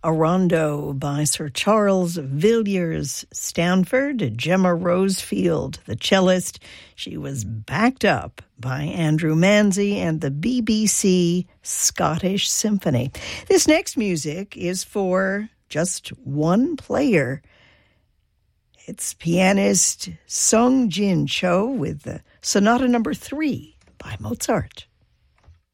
A Rondo by Sir Charles Villiers Stanford, Gemma Rosefield, the cellist. She was backed up by Andrew Manzi and the BBC Scottish Symphony. This next music is for just one player. It's pianist Sung Jin Cho with the Sonata No. 3 by Mozart.